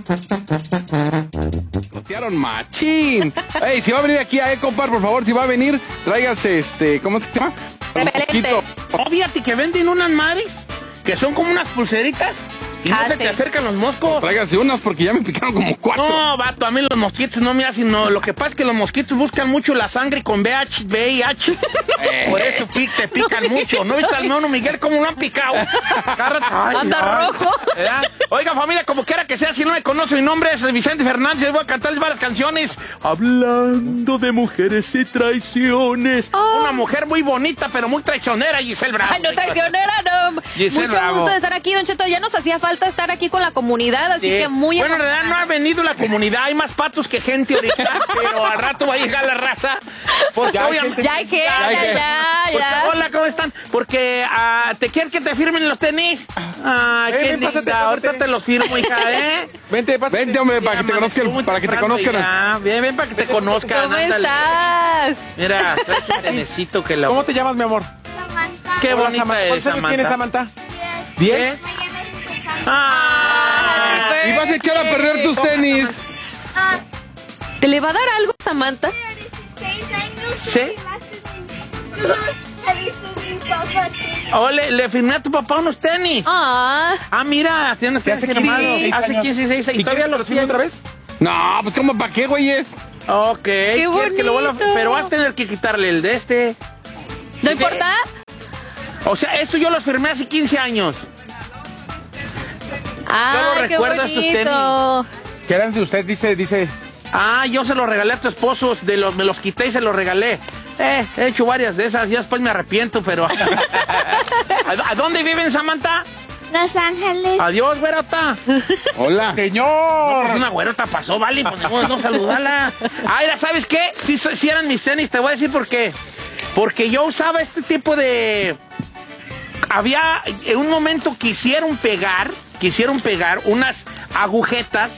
Rotearon machín. Ey, si va a venir aquí a Ecopar, por favor, si va a venir, tráigase ¿cómo se llama? Repelente. Oh, fíjate que venden unas madres que son como unas pulseritas y no se te acercan los moscos. Tráigase unas porque ya me picaron como 4. No, vato, a mí los mosquitos no me hacen, no. Lo que pasa es que los mosquitos buscan mucho la sangre con VIH. Por eso te pican mucho. ¿No viste al mono Miguel cómo lo han picado? Anda rojo. ¿Verdad? Oiga, familia, como quiera que sea, si no me conoce, mi nombre es Vicente Fernández. Les voy a cantarles varias canciones. Hablando de mujeres y traiciones. Una mujer muy bonita, pero muy traicionera, Giselle Bravo. Ay, no, traicionera, no. Giselle Mucho Bravo. gusto de estar aquí, Don Cheto. Ya nos hacía falta estar aquí con la comunidad, así que muy Bueno, en realidad no ha emocionada. venido la comunidad, hay más patos que gente ahorita, pero al rato va a llegar la raza. Porque Ya hay que, Porque, ya. hola, ¿cómo están? Porque ¿te quieren que te firmen los tenis? Ay, qué linda. pásate. Ahorita te los firmo, hija, ¿eh? Vente, pásate. Vente, hombre, para que te conozcan, para que te conozcan. Ya. Ven para que te conozcan. ¿Cómo ándale. estás? Mira, traes un tenecito que lo... ¿Cómo te llamas, mi amor? Samantha. Qué Hola, bonita Samantha. es, ¿Cuántos años tienes, Samantha? Samantha? 10. ¿10? Mañana es empezando. Ah, Y vas a echar a perder tus tenis. Ah, ¿Te le va a dar algo, Samantha? pero 16 años. ¿Sí? Mi papá. Oh, le firmé a tu papá unos tenis. Ah, Mira, hace unos tenis hace firmados. 15 Hace años. 15, 16 ¿Y todavía quieres los que lo firme tiene otra vez? No, pues ¿cómo para qué, güeyes? Ok. ¿Quieres que lo vuelva a- bonito. Pero vas a tener que quitarle el de este. ¿no importa? O sea, esto yo los firmé hace 15 años. Ah, qué recuerdo estos bonito. Que eran de usted, dice. Ah, yo se los regalé a tu esposo. Me los quité y se los regalé. He hecho varias de esas. Ya después me arrepiento, pero... ¿A dónde viven, Samantha? Los Ángeles. Adiós, güerota. Hola. ¡Señor! Pues una güerota pasó, vale, pues no saludarla. Ah, mira, ¿sabes qué? Si eran mis tenis, te voy a decir por qué. Porque yo usaba este tipo de... Había, en un momento quisieron pegar unas agujetas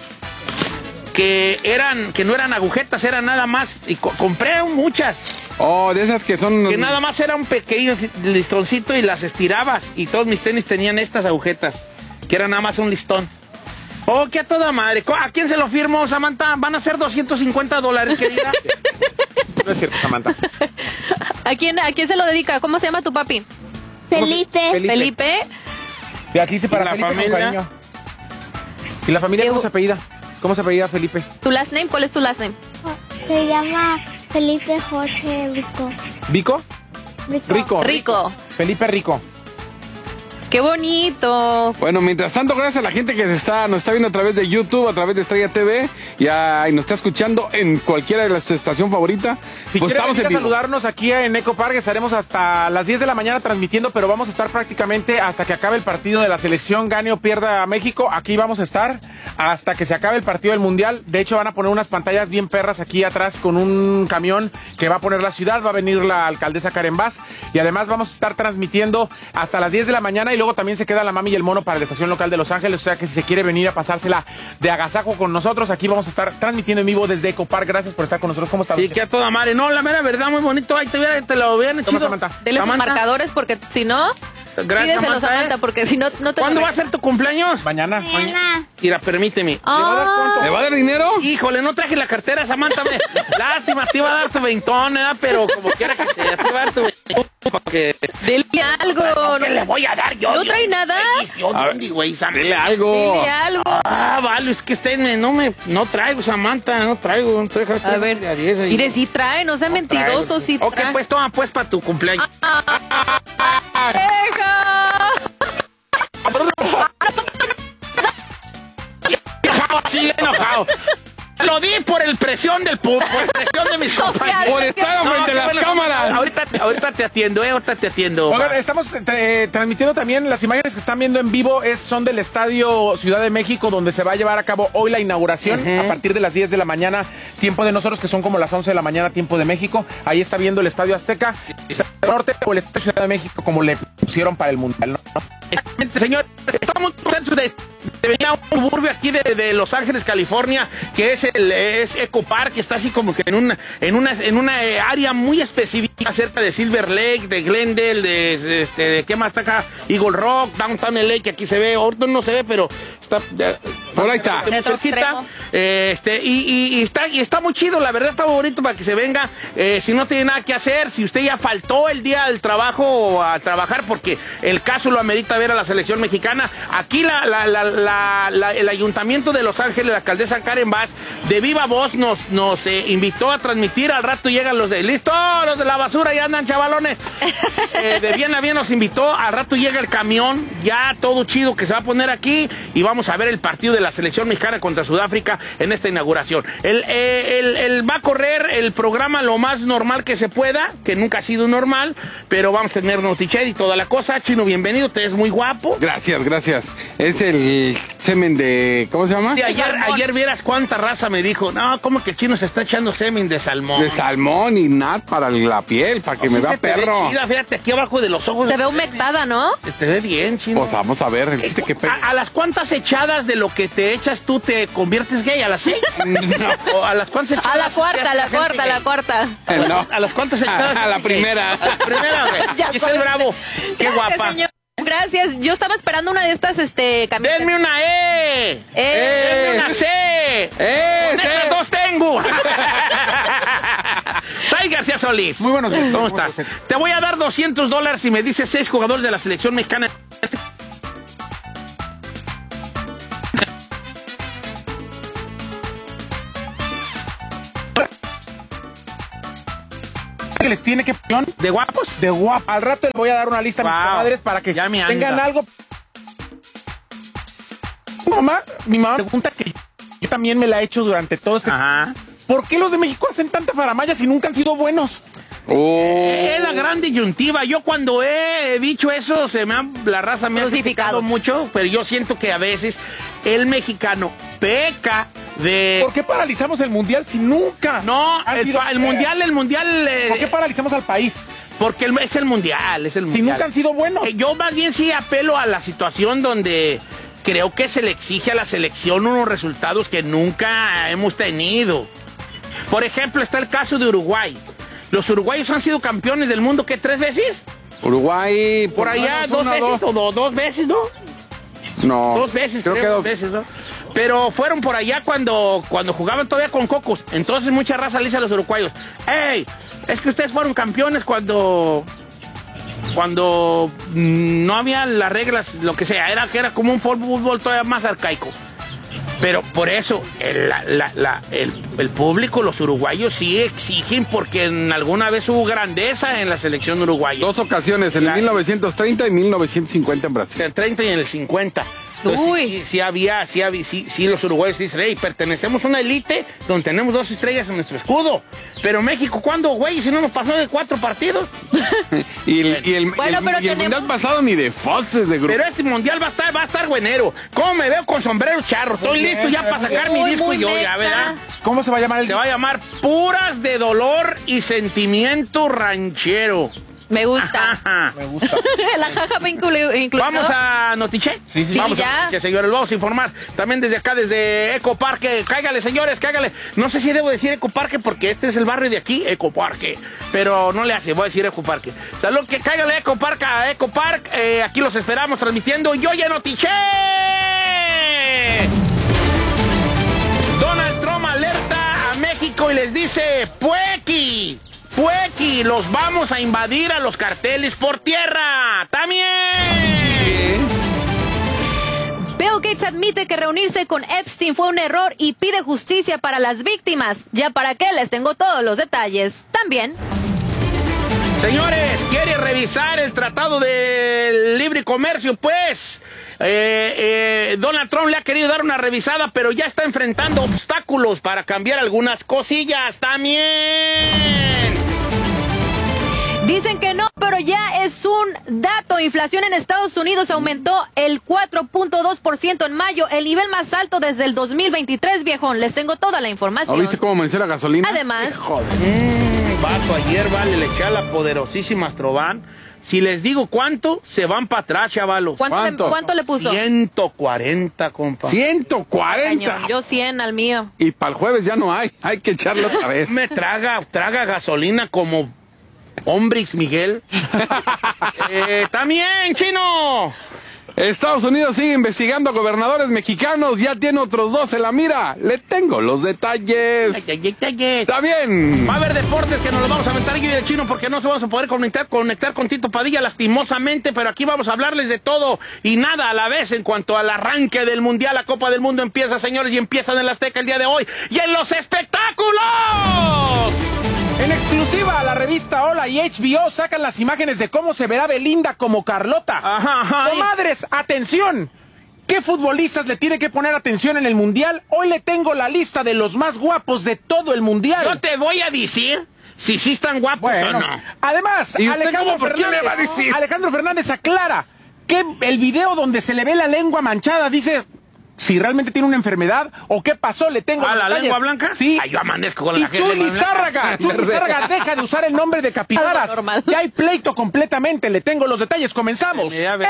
que no eran agujetas, eran nada más, y compré muchas, Oh, de esas que son... que nada más era un pequeño listoncito y las estirabas, y todos mis tenis tenían estas agujetas, que era nada más un listón. Oh, qué a toda madre. ¿A quién se lo firmo, Samantha? Van a ser $250, querida. No es cierto, Samantha. ¿A quién se lo dedica? ¿Cómo se llama tu papi? Felipe. Felipe. De aquí se para ¿Y la Felipe con familia? cariño. ¿Y la familia Qué cómo bu- se apellida? ¿Cómo se apellida Felipe? ¿Tu last name? ¿Cuál es tu last name? Se llama Felipe Jorge Rico. ¿Vico? Rico. Rico. Felipe Rico. Qué bonito. Bueno, mientras tanto, gracias a la gente que nos está viendo a través de YouTube, a través de Estrella TV, y nos está escuchando en cualquiera de su estación favorita. Si pues quiere estamos venir en a vivo. saludarnos aquí en Eco Park, estaremos hasta las 10 de la mañana transmitiendo, pero vamos a estar prácticamente hasta que acabe el partido de la selección, gane o pierda a México. Aquí vamos a estar hasta que se acabe el partido del Mundial. De hecho, van a poner unas pantallas bien perras aquí atrás con un camión que va a poner la ciudad, va a venir la alcaldesa Karen Bass, y además vamos a estar transmitiendo hasta las 10 de la mañana, y luego también se queda la mami y el mono para la estación local de Los Ángeles, o sea que si se quiere venir a pasársela de agasajo con nosotros, aquí vamos a estar transmitiendo en vivo desde Eco Park. Gracias por estar con nosotros. ¿Cómo estás? Y que a toda madre. No, la mera verdad, muy bonito. Ahí te lo hubieran Toma, chido. Samantha. Dele sus Samantha. marcadores porque si no, Gracias, pídeselo, Samantha, porque si no, no te ¿Cuándo lo va a ser tu cumpleaños? Mañana. Mañana. Mira, permíteme. Ah, ¿Le va a dar dinero? Híjole, no traje la cartera, Samantha. Lástima, te iba a dar tu veintón, ¿verdad? Pero como quiera que sea, te iba a dar tu veintón. Porque... dele algo. ¿Qué le voy a dar yo? ¿No trae nada? A ver, Güey, Samantha. Dile algo. Dile algo. Ah, vale, es que no traigo, Samantha, no traigo. A ver, mire, si trae, no sea mentiroso, si Ok, trae. pues toma pues para tu cumpleaños. ¡Deja! Sí, enojado. Lo di por el presión del público, por presión de mis compañeros. Por estar frente a las bueno, cámaras. Ahorita te atiendo, ahorita te atiendo. Oigan, estamos transmitiendo también las imágenes que están viendo en vivo, son del Estadio Ciudad de México, donde se va a llevar a cabo hoy la inauguración a partir de las 10 de la mañana, tiempo de nosotros, que son como las 11 de la mañana, tiempo de México. Ahí está viendo el Estadio Azteca, Norte o el Estadio Ciudad de México, como le pusieron para el Mundial, ¿no? Señor, estamos contentos de venir a un suburbio aquí de Los Ángeles, California, que es Eco Park, que está así como que en una área muy específica. cerca de Silver Lake, de Glendale, de ¿qué más está acá? Eagle Rock, Downtown LA, que aquí se ve, ahorita no se ve, pero está... Por ahí está. Muy cerquita. Y está muy chido, la verdad está muy bonito para que se venga. Si no tiene nada que hacer, si usted ya faltó el día del trabajo a trabajar, porque el caso lo amerita ver a la selección mexicana, aquí el Ayuntamiento de Los Ángeles, la alcaldesa Karen Bass, de viva voz nos invitó a transmitir. Al rato llegan los de... ¡Listo! Los de la basura ya andan, chavalones. De bien a bien nos invitó. Al rato llega el camión, ya todo chido, que se va a poner aquí, y vamos a ver el partido de la selección mexicana contra Sudáfrica en esta inauguración. Va a correr el programa lo más normal que se pueda, que nunca ha sido normal, pero vamos a tener Notiched y toda la cosa. Chino, bienvenido, te ves muy guapo. Gracias. Es el semen de... ¿Cómo se llama? Sí, ayer vieras cuánta raza me dijo, no, ¿cómo que el Chino se está echando semen de salmón? De salmón y nat para la piel, para que me vea perro. Mira, fíjate, aquí abajo de los ojos. Se ve humectada, ¿no? Te ve bien, Chino. Pues vamos a ver, ¿viste qué pega? ¿A las cuántas echadas de lo que te echas tú te conviertes gay? ¿A las 6? No. ¿O a las cuántas echadas? A la cuarta. No. ¿A las cuántas echadas? A la primera. A la primera, güey. Giselle Bravo. Qué Gracias, guapa. señor. Gracias. Yo estaba esperando una de estas, camisetas. Denme una E. Denme una C. Con estas dos tengo. Sai García Solís. Muy buenos días. ¿Cómo estás? Te voy a dar $200 si me dices 6 jugadores de la selección mexicana. Que les tiene que... ¿De guapos? De guapo. Al rato les voy a dar una lista a mis comadres para que Ya me anda. tengan algo. Mi mamá pregunta que yo también me la he hecho durante todo este... Ajá. ¿Por qué los de México hacen tanta faramaya si nunca han sido buenos? Es la gran disyuntiva. Yo cuando he dicho eso, la raza me ha criticado mucho, pero yo siento que a veces el mexicano peca de... ¿Por qué paralizamos el mundial si nunca? No, el mundial... ¿Por qué paralizamos al país? Porque es el mundial. Si nunca han sido buenos. Yo más bien sí apelo a la situación donde creo que se le exige a la selección unos resultados que nunca hemos tenido. Por ejemplo, está el caso de Uruguay. Los uruguayos han sido campeones del mundo, ¿qué? ¿3 veces? Uruguay... Por allá, 2 veces o 2 veces, ¿no? No. 2 veces, creo que 2 veces, ¿no? Pero fueron por allá cuando jugaban todavía con cocos. Entonces mucha raza le dice a los uruguayos, ¡Ey! Es que ustedes fueron campeones cuando no había las reglas, lo que sea. Era como un fútbol todavía más arcaico. Pero por eso el público, los uruguayos sí exigen, porque en alguna vez hubo grandeza en la selección uruguaya. 2 ocasiones, en el 1930 y 1950 en Brasil. En el 30 y en el 50. Uy. Sí, los uruguayos dicen, hey, pertenecemos a una élite donde tenemos 2 estrellas en nuestro escudo. Pero México, ¿cuándo, güey? Si no nos pasó de 4 partidos. y el mundial pasado ni de foses de grupo. Pero este mundial va a estar buenero. ¿Cómo me veo con sombrero charro? Estoy listo ya para sacar mi disco y yo, ya, ¿verdad? ¿Cómo se va a llamar el disco? Se va a llamar Puras de Dolor y Sentimiento Ranchero. Me gusta. Me gusta. La jaja me incluyó. ¿Vamos a Notiched? Sí. Vamos ya. a Notiched, señores. Vamos a informar también desde acá, desde Eco Parque. Cáigale, señores, cáigale. No sé si debo decir Eco Parque porque este es el barrio de aquí, Eco Parque. Pero no le hace, voy a decir Eco Parque. Salud, que cáigale Eco Parque a Eco Park. Aquí los esperamos transmitiendo Yo Ya Notiched. Donald Trump alerta a México y les dice, Puequi, los vamos a invadir a los carteles por tierra. ¡También! Bill Gates admite que reunirse con Epstein fue un error y pide justicia para las víctimas. ¿Ya para qué? Les tengo todos los detalles. También. Señores, ¿quiere revisar el Tratado de Libre Comercio? Pues Donald Trump le ha querido dar una revisada, pero ya está enfrentando obstáculos para cambiar algunas cosillas. También. Dicen que no, pero ya es un dato. Inflación en Estados Unidos aumentó el 4.2% en mayo, el nivel más alto desde el 2023, viejón. Les tengo toda la información. ¿Viste cómo amaneció la gasolina? Además, Vato, ayer, vale, le eché a la poderosísima Astroban. Si les digo cuánto, se van para atrás, chavalos. ¿Cuánto le puso? 140, compa. 140. Cañón, yo 100 al mío. Y para el jueves ya no hay que echarlo otra vez. Me traga gasolina como Hombrix Miguel. También, Chino. Estados Unidos sigue investigando a gobernadores mexicanos, ya tiene otros 2 en la mira. Le tengo los detalles. También. Va a haber deportes que nos los vamos a aventar yo y el Chino porque no se vamos a poder conectar con Tito Padilla lastimosamente, pero aquí vamos a hablarles de todo y nada a la vez en cuanto al arranque del Mundial. La Copa del Mundo empieza, señores, y empieza en el Azteca el día de hoy. ¡Y en los espectáculos! En exclusiva, la revista Hola y HBO sacan las imágenes de cómo se verá Belinda como Carlota. Ajá. Comadres, atención. ¿Qué futbolistas le tiene que poner atención en el Mundial? Hoy le tengo la lista de los más guapos de todo el Mundial. Yo te voy a decir si sí están guapos o no. Además, ¿Y usted cómo, por quién me va a decir? Alejandro Fernández aclara que el video donde se le ve la lengua manchada dice si realmente tiene una enfermedad o qué pasó. Le tengo ¿A la detalles. lengua blanca? Sí. Ay, yo amanezco con Y la gente. Chuli Zárraga deja de usar el nombre de capitaras. Algo normal. Ya hay pleito completamente. Le tengo los detalles. Comenzamos.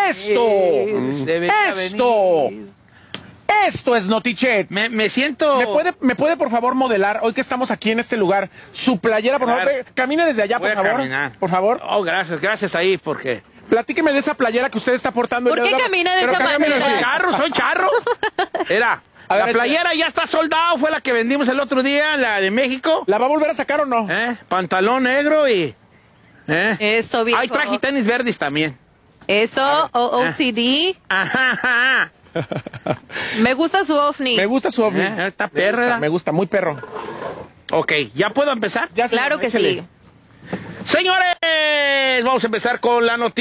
Esto es Notichet. Me siento... ¿Me puede por favor modelar, hoy que estamos aquí en este lugar, su playera, por Claro. favor? Camine desde allá, Voy por a favor. caminar. Por favor. Oh, gracias ahí, porque... Platíqueme de esa playera que usted está portando. ¿Por qué camina de esa manera? Soy charro. Era, A ver, la playera ya está soldado, fue la que vendimos el otro día, la de México. ¿La va a volver a sacar o no? Pantalón negro y... Eso, viejo. Hay traje y tenis verdes también. Eso, OOTD. Ajá. Me gusta su ovni. Me gusta su ovni. Está perra. Me gusta, muy perro. Ok, ¿ya puedo empezar? Ya, Claro que échele. sí. Señores, vamos a empezar con la noticia.